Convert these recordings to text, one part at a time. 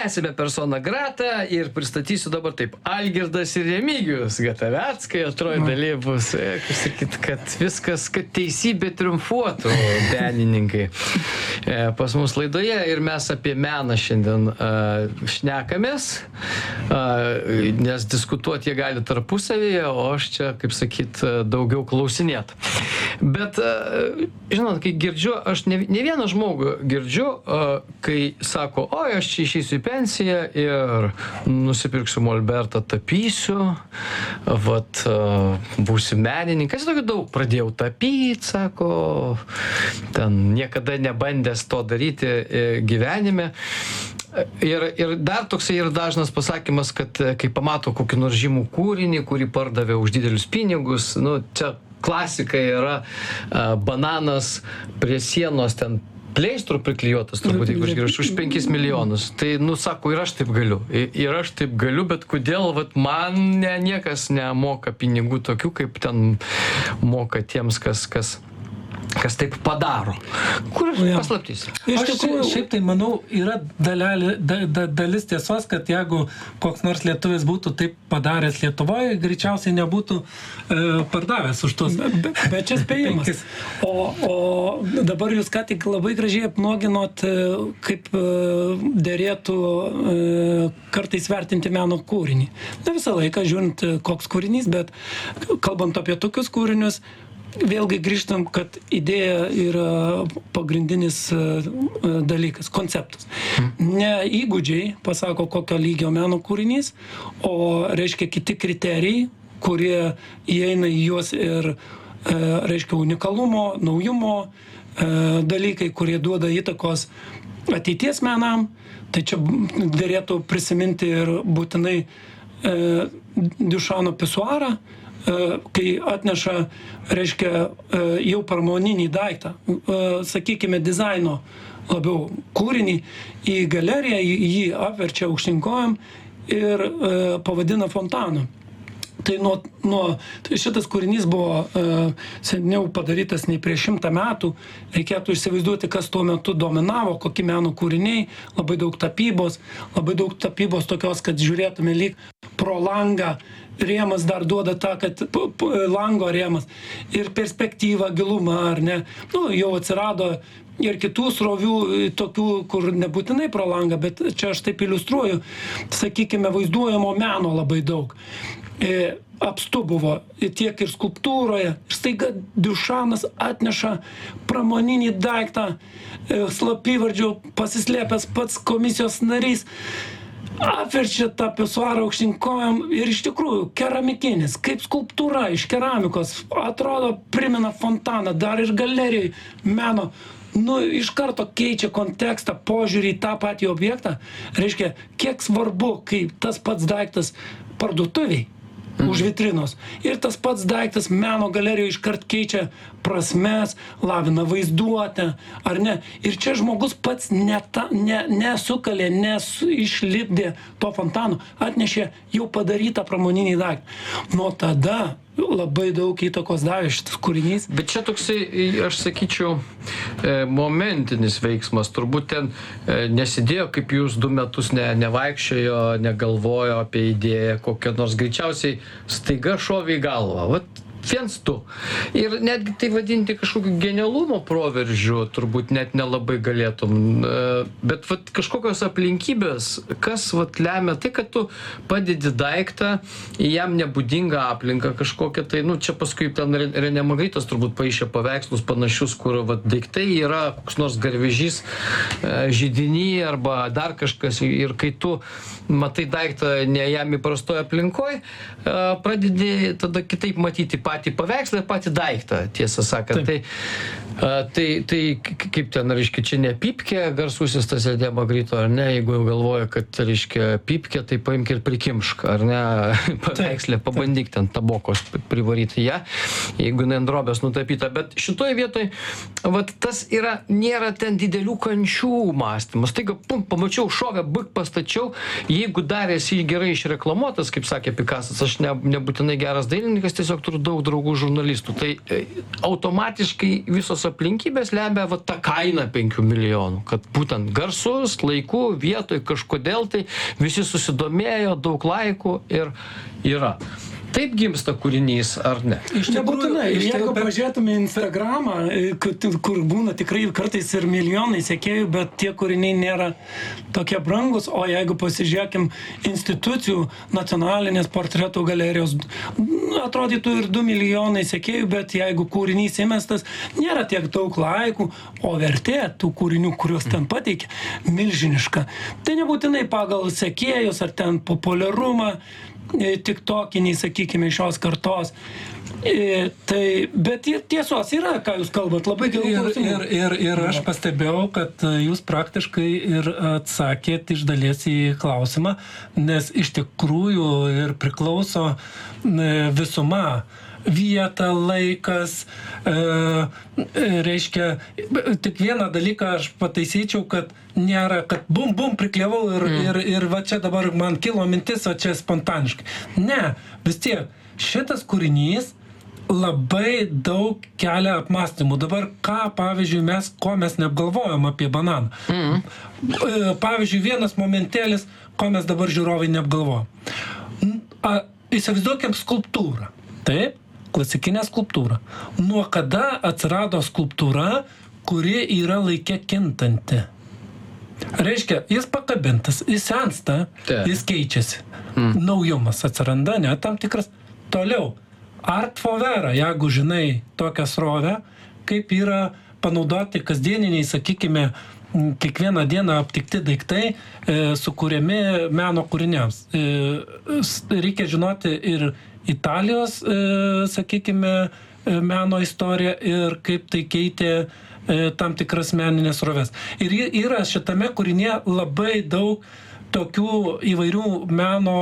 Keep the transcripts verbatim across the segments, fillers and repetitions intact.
tęsime persona grata ir pristatysiu dabar taip. Algirdas ir Remigijus Gataveckai, atrodo, dalyje bus, kaip sakyt, kad viskas, kad teisybė triumfuotų, menininkai. Pas mus laidoje ir mes apie meną šiandien uh, šnekamės, uh, nes diskutuoti jie gali tarpusavyje, o aš čia, kaip sakyt, daugiau klausinėt. Bet, uh, žinot, kai girdžiu, aš ne, ne vieną žmogų girdžiu, uh, kai sako, oi, aš čia išeisiu į pensiją ir nusipirksiu molbertą, tapysiu, vat, uh, būsiu menininkas. Tokio daug pradėjau tapyti, sako, ten niekada nebandęs to daryti gyvenime. Ir, ir dar toksai ir dažnas pasakymas, kad kai pamato kokį nors žymų kūrinį, kurį pardavė už didelius pinigus, nu, čia klasika yra uh, bananas prie sienos ten pleistrų priklijuotas, turbūt, jeigu aš geriau, už penkis milijonus. Tai, nu, sako, ir aš taip galiu. Ir aš taip galiu, bet kodėl, vat, man ne, niekas nemoka pinigų tokių, kaip ten moka tiems, kas, kas, kas taip padaro. Kur paslaptys? Iš tikrųjų, šiaip tai, manau, yra dalelė, da, da, dalis tiesos, kad jeigu koks nors lietuvis būtų taip padaręs Lietuvoje, greičiausiai nebūtų e, pardavęs už tos. Bet, bet čia spėjimas. O, o dabar jūs ką tik labai gražiai apnuoginot, kaip derėtų kartais vertinti meno kūrinį. Ne visą laiką žiūrint, koks kūrinys, bet kalbant apie tokius kūrinius, vėlgi grįžtam, kad idėja yra pagrindinis dalykas, konceptas. Ne įgūdžiai pasako, kokio lygio meno kūrinys, o reiškia kiti kriterijai, kurie įeina į juos ir reiškia unikalumo, naujumo dalykai, kurie duoda įtakos ateities menam. Tai čia derėtų prisiminti ir būtinai Dušano pisuarą, kai atneša, reiškia, jau pramoninį daiktą, sakykime, dizaino labiau kūrinį į galeriją, jį apverčia aukštyn kojom ir pavadina fontanu. Tai nuo, nuo, tai šitas kūrinys buvo uh, seniau padarytas nei prieš šimtą metų. Reikėtų įsivaizduoti, kas tuo metu dominavo, kokie meno kūriniai, labai daug tapybos, labai daug tapybos tokios, kad žiūrėtume lyg pro langą. Rėmas dar duoda tą, kad p, p, lango rėmas ir perspektyva, giluma, ar ne. Nu, jau atsirado ir kitų srovių, tokių, kur nebūtinai pro langą, bet čia aš taip iliustruoju, sakykime, vaizduojamo meno labai daug. E, apstu buvo tiek ir skulptūroje. Ir staiga Dušanas atneša pramoninį daiktą, e, slapyvardžių pasislėpęs pats komisijos narys, apverčia tą pisuarą aukštyn kojom ir iš tikrųjų keramikinis, kaip skulptūra iš keramikos, atrodo, primena fontaną, dar ir galerijai meno. Nu, iš karto keičia kontekstą, požiūrį į tą patį objektą. Reiškia, kiek svarbu, kai tas pats daiktas parduotuviai už vitrinos. Ir tas pats daiktas meno galerijoje iškart keičia prasmes, lavina vaizduotę, ar ne? Ir čia žmogus pats neta, ne, nesukalė, neišlipdė to fontano, atnešė jau padarytą pramoninį daiktą. Nuo tada labai daug įtakos davė šitas kūrinys. Bet čia toksai, aš sakyčiau, momentinis veiksmas. Turbūt ten nesidėjo, kaip jūs du metus ne, nevaikščiojo, negalvojo apie idėją kokią nors, greičiausiai staiga šovė į galvą. Vat viens tu. Ir netgi tai vadinti kažkokiu genialumo proveržiu turbūt net nelabai galėtum. Bet vat kažkokios aplinkybės, kas vat lemia tai, kad tu padedi daiktą į jam nebūdingą aplinką kažkokią, tai, nu, čia paskui ten Renė Magritas turbūt paišė paveikslus panašius, kur vat daiktai yra koks nors garvežys židiny arba dar kažkas, ir kai tu matai daiktą ne jam įprastoje aplinkoje, pradedi tada kitaip matyti patį paveikslą ir patį daiktą, tiesą sakant. Tai, tai, tai kaip ten, reiškia, čia ne Pypkė, garsusis tas Renė Magrito, ar ne, jeigu jau galvoja, kad, reiškia, Pypkė, tai paimk ir prikimšk, ar ne, paveikslę, pabandyk ten tabokos privaryti ją, jeigu jinai ant drobės nutapyta. Bet šitoje vietoje, vat tas yra, nėra ten didelių kančių mąstymas. Taigi, pum, pamačiau, šovę, buk, pastačiau, jeigu darėsi gerai išreklamuotas, kaip sakė Pikasas, aš ne, nebūtinai geras dailininkas, tiesiog turiu daug daug draugų žurnalistų, tai e, automatiškai visos aplinkybės lemia va tą kainą penkių milijonų, kad būtent garsus, laiku, vietoj kažkodėl tai visi susidomėjo, daug laikų ir yra. Taip gimsta kūrinys, ar ne? Iš nebūtinai. Jeigu pažiūrėtume Instagramą, kur būna tikrai kartais ir milijonai sekėjų, bet tie kūriniai nėra tokie brangus, o jeigu pasižiūrėkim institucijų nacionalinės portretų galerijos, atrodytų ir du milijonai sekėjų, bet jeigu kūrinys įmestas, nėra tiek daug laikų, o vertė tų kūrinių, kuriuos ten pateikia, milžiniška. Tai nebūtinai pagal sekėjus ar ten populiarumą, tiktokiniai, sakykime, šios kartos. E, tai, bet ir tiesos yra, ką jūs kalbat, labai gerų Ir, klausimų. ir, ir, ir aš pastebėjau, kad jūs praktiškai ir atsakėt iš dalies į klausimą, nes iš tikrųjų ir priklauso e, visuma. Vieta, laikas, e, reiškia, tik vieną dalyką aš pataisyčiau, kad nėra, kad bum, bum, prikliavau ir, mm. ir, ir va čia dabar man kilo mintis, va čia spontaniškai. Ne, vis tiek, šitas kūrinys labai daug kelia apmąstymų. Dabar ką, pavyzdžiui, mes, ko mes neapgalvojom apie bananą. Mm. Pavyzdžiui, vienas momentėlis, ko mes dabar žiūrovai neapgalvojom. A, įsivaizduokim skulptūrą. Taip? Klasikinė skulptūra. Nuo kada atsirado skulptūra, kuri yra laike kintanti? Reiškia, jis pakabintas, jis sensta, Te. jis keičiasi. Mm. Naujumas atsiranda, ne, tam tikras. Toliau, art favera, jeigu žinai tokią srovę, kaip yra panaudoti kasdieniniai, sakykime, kiekvieną dieną aptikti daiktai, e, sukūrėmi meno kūriniams. E, reikia žinoti ir Italijos, e, sakykime, meno istoriją ir kaip tai keitė e, tam tikras meninės sroves. Ir yra šitame kūrinyje labai daug tokių įvairių meno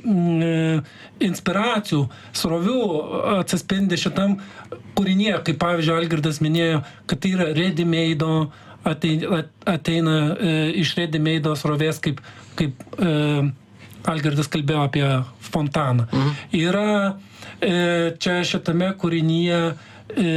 mm, inspiracijų, srovių atsispindi šitam kūrinyje, kaip pavyzdžiui Algirdas minėjo, kad tai yra ready-made, ateina, ateina e, iš ready-made srovės, kaip, kaip e, Algirdas kalbėjo apie fontaną. Mhm. Yra e, čia šitame kūrinyje e,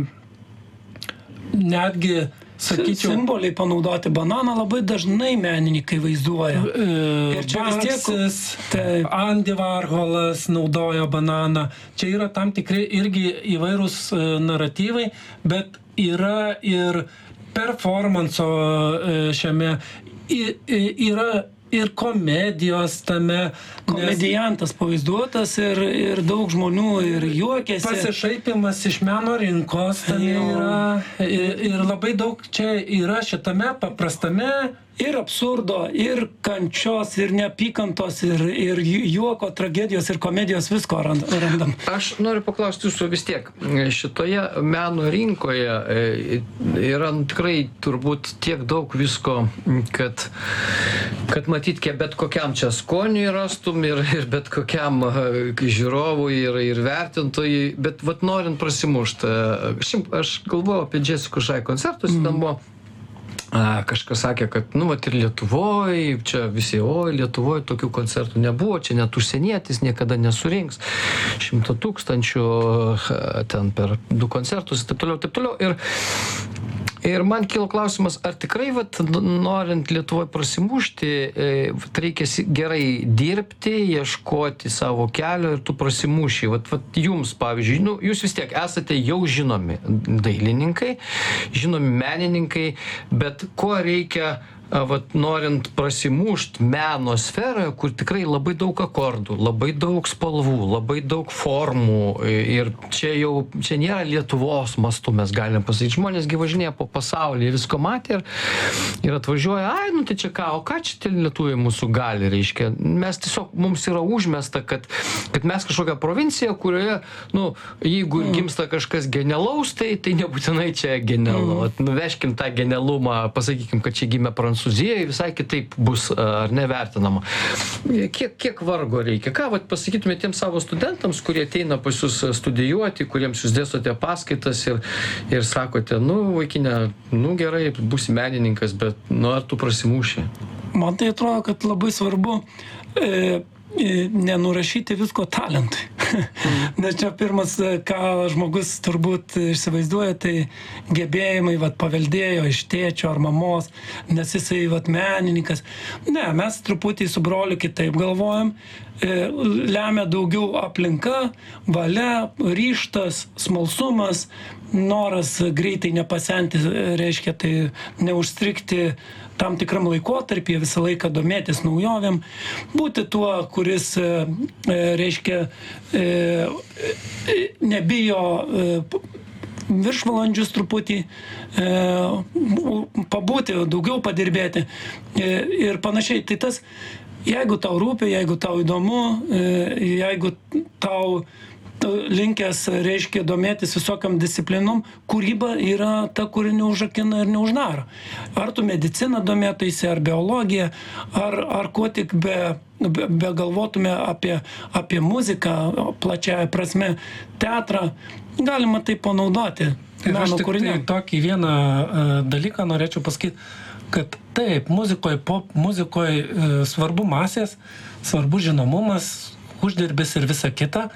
netgi, sakyčiau, simboliai panaudoti bananą labai dažnai menininkai vaizduoja. E, Ir čia vis tiek- Banksas, Taip. Andy Warholas naudojo bananą. Čia yra tam tikri irgi įvairūs e, naratyvai, bet yra ir performanso e, šiame, I, i, yra ir komedijos tame. Komediantas pavaizduotas ir, ir daug žmonių ir juokėsi. Pasišaipimas iš meno rinkos tame Jo. yra. Ir, ir labai daug čia yra šitame paprastame. Ir absurdo, ir kančios, ir neapykantos, ir, ir juoko, tragedijos, ir komedijos, visko rand- randam. Aš noriu paklausti jūsų vis tiek, šitoje meno rinkoje e, yra nu, tikrai turbūt tiek daug visko, kad, kad matyt, kiek bet kokiam čia skoniui rastum ir, ir bet kokiam e, žiūrovui ir, ir vertintojui, bet vat norint prasimušt, e, šiaip aš galvojau apie Jessica Shy koncertus, mm. ten buvo A, kažkas sakė, kad, nu, vat ir Lietuvoj, čia visi, oi, Lietuvoj tokių koncertų nebuvo, čia net užsienietis niekada nesurinks šimto tūkstančių ten per du koncertus ir taip toliau, taip toliau. Ir, ir man kilo klausimas, ar tikrai, vat, norint Lietuvoj prasimušti, vat, reikia gerai dirbti, ieškoti savo kelio ir tu prasimuši. Vat, vat jums, pavyzdžiui, nu, jūs vis tiek esate jau žinomi dailininkai, žinomi menininkai, bet ko reikia, vat, norint prasimušt meno sferoje, kur tikrai labai daug akordų, labai daug spalvų, labai daug formų ir čia jau, čia nėra Lietuvos mastu, mes galim pasakyti, žmonės gi važinėja po pasaulį, visko matė ir, ir atvažiuoja, ai, nu tai čia ką, o ką čia tie lietuviai mūsų gali, reiškia, mes tiesiog, mums yra užmesta, kad, kad mes kažkokią provinciją, kurioje, nu, jeigu mm. gimsta kažkas genialaus, tai, tai nebūtinai čia genialu, mm. nuveškim tą genialumą, pasakykim, kad čia gimė Prancūzijoje, visai kitaip bus ar nevertinama. Kiek, kiek vargo reikia? Ką vat, pasakytumėte tiems savo studentams, kurie ateina pas jūs studijuoti, kuriems jūs dėstote paskaitas ir, ir sakote, nu, vaikinė, nu gerai, būsi menininkas, bet nu, ar tu prasimuši? Man tai atrodo, kad labai svarbu e, e, nenurašyti visko talentui. Nes čia pirmas, ką žmogus turbūt įsivaizduoja, tai gebėjimai, vat, paveldėjo iš tėčio ar mamos, nes jisai, vat, menininkas. Ne, mes truputį su broliu kitaip galvojam. Lemia daugiau aplinka, valia, ryžtas, smalsumas, noras greitai nepasenti, reiškia, tai neužstrikti tam tikram laikotarpį, visą laiką domėtis naujovėm, būti tuo, kuris, reiškia, nebijo viršvalandžius truputį, pabūti, daugiau padirbėti ir panašiai. Tai tas, jeigu tau rūpi, jeigu tau įdomu, jeigu tau linkęs, reiškia, domėtis visokiam disciplinom, kūryba yra ta, kuri neužrakina ir neuždaro. Ar tu mediciną domėtaisi, ar biologiją, ar, ar kuo tik be, be, be galvotume apie, apie muziką, plačiąją prasme, teatrą, galima tai panaudoti. Ir aš tik tai tokį vieną uh, dalyką norėčiau pasakyti, kad taip, muzikoje, pop muzikoje uh, svarbu masės, svarbu žinomumas, uždirbis ir visa kita.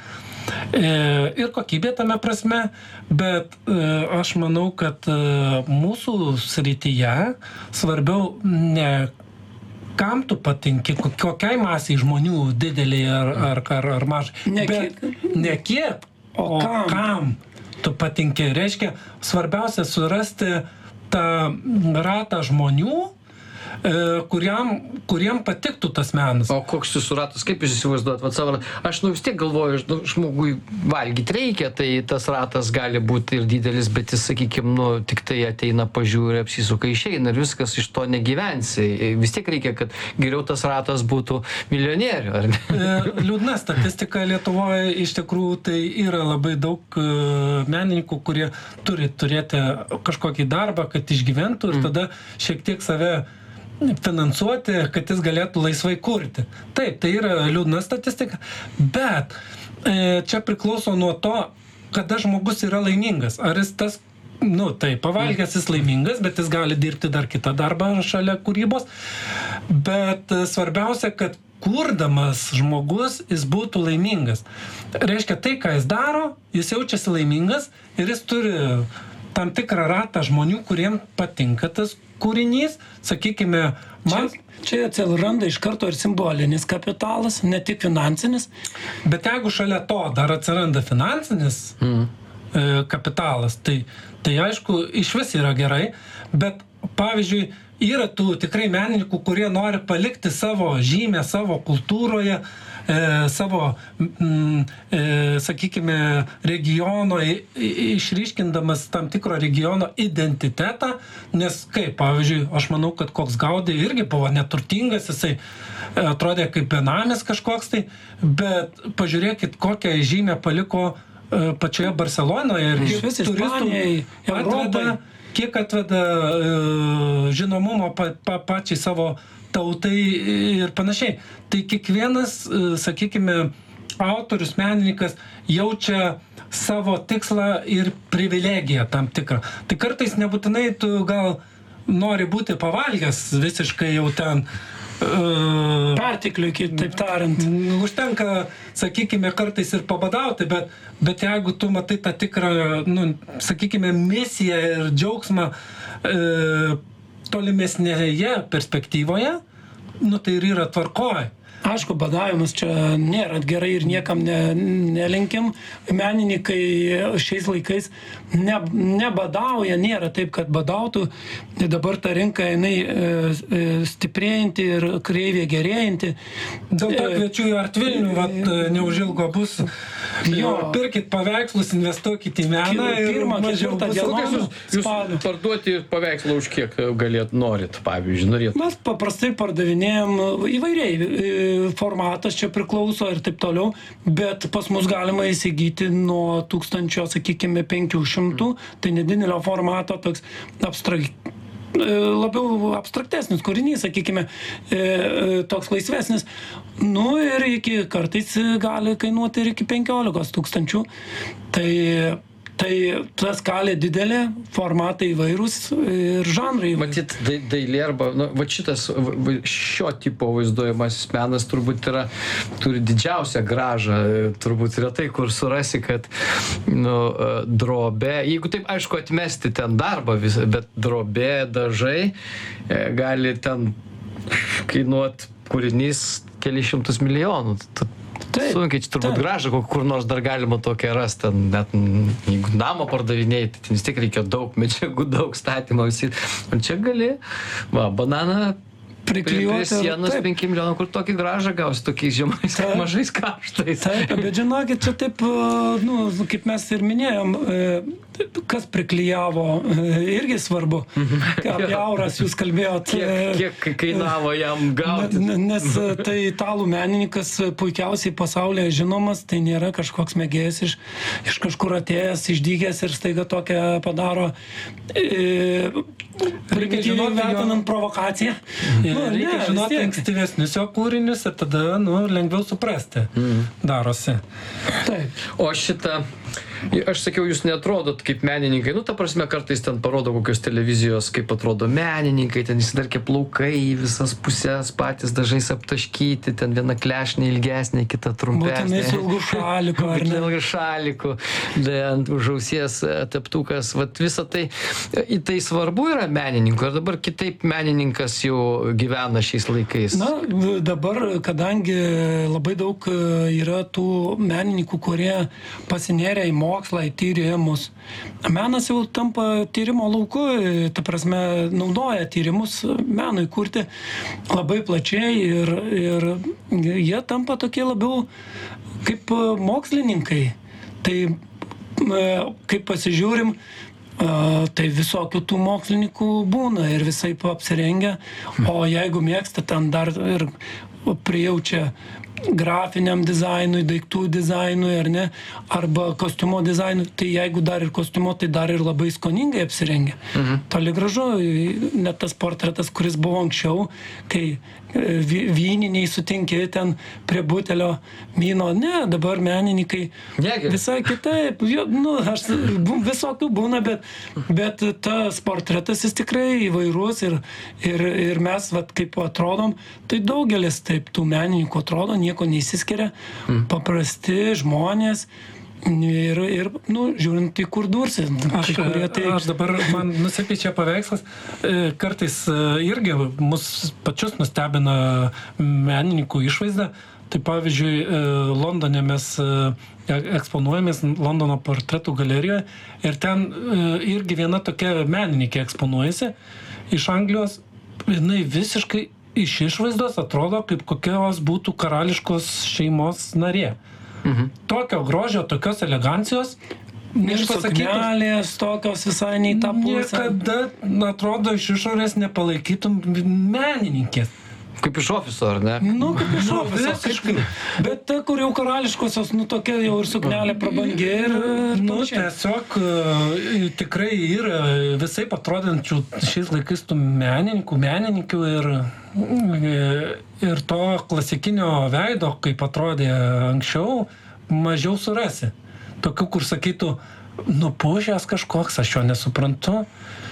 Ir kokybė tame prasme, bet aš manau, kad mūsų srityje svarbiau ne kam tu patinki, kokiai masiai žmonių didelį ar, ar, ar, ar mažai, ne bet kiek, ne kiek, o, o kam? kam tu patinki. Reiškia, svarbiausia surasti tą ratą žmonių, kuriam, kuriem patiktų tas menas. O koks jūsų ratas, kaip jūs įsivaizduojat, vat savo, aš nu vis tiek galvoju, nu, žmogui valgyti reikia, tai tas ratas gali būti ir didelis, bet jis, sakykime, nu, tik tai ateina, pažiūri, apsisuka, išeina ir viskas, iš to negyvensi. Vis tiek reikia, kad geriau tas ratas būtų milijonierių, ar ne? Liūdna statistika Lietuvoje, iš tikrųjų, tai yra labai daug menininkų, kurie turi turėti kažkokį darbą, kad išgyventų ir tada šiek tiek save finansuoti, kad jis galėtų laisvai kurti. Taip, tai yra liūdna statistika, bet e, čia priklauso nuo to, kada žmogus yra laimingas. Ar jis tas, nu, tai pavalgęs jis laimingas, bet jis gali dirbti dar kitą darbą šalia kūrybos. Bet e, svarbiausia, kad kurdamas žmogus, jis būtų laimingas. Reiškia, tai, ką jis daro, jis jaučiasi laimingas ir jis turi tam tikrą ratą žmonių, kuriem patinka tas kūrinys, sakykime, man... Čia, čia atsiranda iš karto ir simbolinis kapitalas, ne tik finansinis. Bet jeigu šalia to dar atsiranda finansinis mm. e, kapitalas, tai, tai aišku, iš vis yra gerai, bet pavyzdžiui, yra tų tikrai menininkų, kurie nori palikti savo žymę savo kultūroje, e, savo, mm, e, sakykime, regiono, išryškindamas tam tikro regiono identitetą, nes kaip, pavyzdžiui, aš manau, kad koks Gaudė irgi buvo neturtingas, jisai atrodė kaip benamis kažkoks tai, bet pažiūrėkit, kokią žymę paliko e, pačioje Barcelonoje ir iš vis Ispanijai, Europai. Kiek atveda e, žinomumo pa, pa, pačiai savo tautai ir panašiai. Tai kiekvienas, e, sakykime, autorius, menininkas jaučia savo tikslą ir privilegiją tam tikrą. Tai kartais nebūtinai tu gal nori būti pavalgęs visiškai jau ten. Uh, Pertikliui, taip tariant. Užtenka, sakykime, kartais ir pabadauti, bet, bet jeigu tu matai tą tikrą, nu, sakykime, misiją ir džiaugsmą e, tolimesnėje perspektyvoje, nu, tai ir yra tvarkoj. Aišku, badavimas čia nėra gerai ir niekam ne, nelinkim. Menininkai šiais laikais ne, nebadauja, nėra taip, kad badautų. Dabar ta rinka, jinai e, stiprėjanti ir kreivė gerėjanti. Dėl to kviečiu į Artvilnių, vat, neužilgo bus. Jo, pirkit paveikslus, investuokit į meną. Pirmą, ketvirtą dieną. Jūs parduoti paveikslą už kiek galėt, norit, pavyzdžiui, norėt? Mes paprastai pardavinėjom įvairiai. Formatas čia priklauso ir taip toliau, bet pas mus galima įsigyti nuo tūkstančio, sakykime, penkių šimtų, tai nedidelio formato toks abstrakt, labiau abstraktesnis kūrinys, sakykime, toks laisvesnis. Nu ir iki kartais gali kainuoti ir iki penkiolikos tūkstančių. Tai Tai ta skalė didelė, formatai įvairūs ir žanrai įvairūs. Matyt, dai- dailė arba, nu, va šitas, va- va šio tipo vaizduojamasis menas turbūt yra, turi didžiausią gražą, turbūt retai kur surasi, kad, nu, e, drobė, jeigu taip, aišku, atmesti ten darbą visą, bet drobė, dažai, e, gali ten kainuot kūrinys keli šimtus milijonų. Tu- Taip, Sunkiai, čia turbūt taip. gražą, kur- kur nors dar galima tokią rasti, ten net mm, jeigu namą pardavinėjai, tai ten vis tiek reikia daug medžiagų, daug statymo, visi. O čia gali, va, bananą prie, prie Priklijuoti. sienos Taip. penki milijonų, kur tokį gražą gausi, tokiais žemais, Taip. mažais kaštais. Taip, bet žinokit, čia taip, e, nu, kaip mes ir minėjom, e, kas priklijavo, e, irgi svarbu. Apie auras jūs kalbėjot. e, Kiek, kiek kainavo jam gauti? Ne- Nes e, tai italų menininkas e, puikiausiai pasaulyje žinomas, tai nėra kažkoks mėgėjas iš, iš kažkur atėjęs, išdygęs ir staiga tokią padaro, e, primityviai žinoti jo- vertinant provokaciją. Ir Nu, reikia ne, vis žinoti tiek. ankstyvesnius jo kūrinius ir tada, nu, lengviau suprasti darosi. Taip. O šitą, aš sakiau, jūs netrodot kaip menininkai, nu, ta prasme, kartais ten parodo kokios televizijos, kaip atrodo menininkai, ten įsidarkė plaukai į visas pusės, patys dažais aptaškyti, ten viena klešnė ilgesnė, kita trumpesnė. Būtinai su ilgu šaliku, ar ne? Ilgu šaliku, da, ant už ausies e, teptukas, vat visą tai, į tai svarbu yra menininkui, ar dabar kitaip menininkas jau gyvena šiais laikais? Na, v- dabar, kadangi labai daug e, yra tų menininkų, kurie pasinėrė į mokslą, į tyrimus, menas jau tampa tyrimo lauku, e, ta prasme, naudoja tyrimus menui kurti labai plačiai ir, ir jie tampa tokie labiau kaip e, mokslininkai. Tai e, kaip pasižiūrim, a, tai visokių tų mokslininkų būna ir visai apsirengia, o jeigu mėgsta ten dar ir prijaučia grafiniam dizainui, daiktų dizainui, ar ne, arba kostiumo dizainui, tai jeigu dar ir kostiumo, tai dar ir labai skoningai apsirengia. Mhm. Toli gražu, net tas portretas, kuris buvo anksčiau, kai e, vy- vyniniai sutinki ten prie butelio vyno, ne, dabar menininkai Negi. visai kitaip, jo, nu, aš, bu- visokių būna, bet, bet tas portretas jis tikrai įvairus ir, ir, ir mes, vat, kaip atrodom, tai daugelis taip tų menininkų atrodo, nieko neįsiskiria, paprasti žmonės ir, ir nu, žiūrint į kur dursi, Aš, kai kurie tai... aš dabar, man nusipiečia paveikslas, e, kartais e, irgi mus pačius nustebina menininkų išvaizda. Tai pavyzdžiui, e, Londone mes e, eksponuojamės Londono portretų galerijoje ir ten e, irgi viena tokia menininkė eksponuojasi iš Anglijos, jinai visiškai iš išvaizdos atrodo kaip kokios būtų karališkos šeimos narė. Mhm. Tokio grožio, tokios elegancijos, Ir suknelės tokios visai nei tą pusę. niekada, atrodo, iš išorės nepalaikytum menininkės. Kaip iš ofiso, ar ne? Nu, kaip iš Nu, ofiso, visiškai. kaip- Bet ta, kur jau karališkosios, nu tokia jau ir suknelė prabangi ir... ir Nu, panašiai. tiesiog e, tikrai yra visai atrodančių šiais laikais tų menininkų, menininkių ir, e, ir to klasikinio veido, kaip atrodė anksčiau, mažiau surasi. Tokių, kur sakytų, nupušęs kažkoks, aš jo nesuprantu.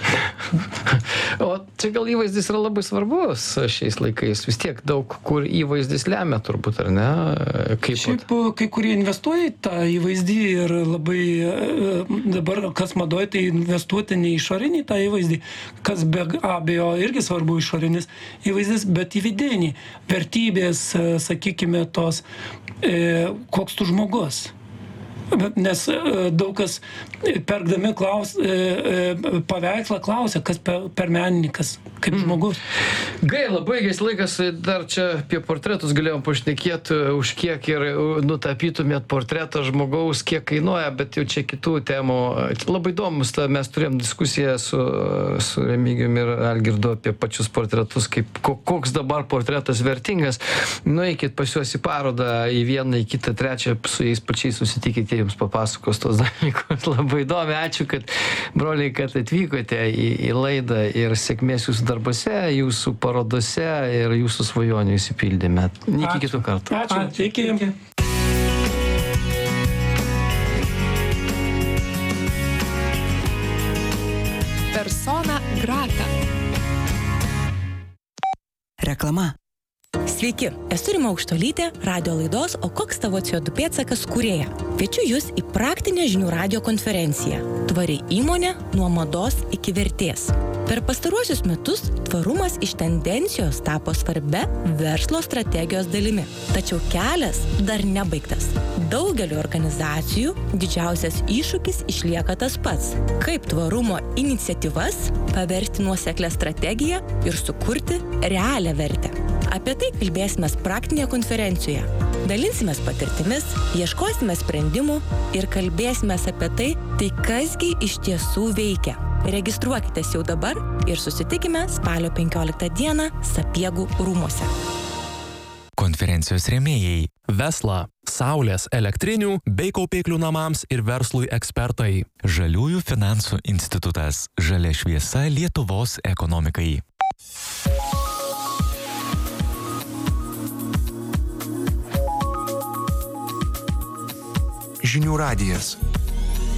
O čia gal įvaizdis yra labai svarbus šiais laikais. Vis tiek daug kur įvaizdis lemia turbūt, ar ne? Kaip Šiaip kai kurie investuoja į tą įvaizdį ir labai e, dabar, kas madoja, tai investuoti ne į išorinį tą įvaizdį, kas be abejo irgi svarbu išorinis įvaizdis, bet į vidinį. Vertybės, e, sakykime, tos, e, koks tu žmogus. Bet Nes e, daug kas e, perkdami klaus, e, e, paveikslą klausia, kas per, per menininkas, kaip žmogus. Gaila, baigėsi laikas, dar čia apie portretus galėjom pašnekėti, už kiek ir nutapytumėt portretą žmogaus, kiek kainuoja, bet jau čia kitų temų. Labai įdomus, ta, mes turėjom diskusiją su, su Remigijumi ir Algirdu apie pačius portretus, kaip, ko- koks dabar portretas vertingas. Nueikit pas juos į parodą, į vieną, į kitą, trečią, su jais pačiais susitikite, jums papasakos tos dalykus. Labai įdomi, ačiū, kad broliai, kad atvykote į, į laidą ir sėkmės jūsų darbose, jūsų parodose ir jūsų svajonių įsipildyme. Iki Ačiū. kitų kartų. Ačiū. Ačiū. Iki. Iki. Reklama. Sveiki, esu Rima Aukštuolytė, radio laidos O koks tavo C O du pėdsakas kūrėja. Kviečiu jūs į praktinę žinių radio konferenciją. Tvari įmonė nuo mados iki vertės. Per pastaruosius metus tvarumas iš tendencijos tapo svarbia verslo strategijos dalimi. Tačiau kelias dar nebaigtas. Daugeliu organizacijų didžiausias iššūkis išlieka tas pats. Kaip tvarumo iniciatyvas paversti nuoseklią strategiją ir sukurti realią vertę. Apie tai kalbėsime praktinėje konferencijoje. Dalinsimės patirtimis, ieškosime sprendimų ir kalbėsime apie tai, tai kasgi iš tiesų veikia. Registruokitės jau dabar ir susitikime spalio penkioliktą dieną Sapiegų rūmuose. Konferencijos rėmėjai Vesla, Saulės elektrinių bei kaupiklių namams ir verslui ekspertai. Žaliųjų finansų institutas. Žalia šviesa Lietuvos ekonomikai. Žinių radijas.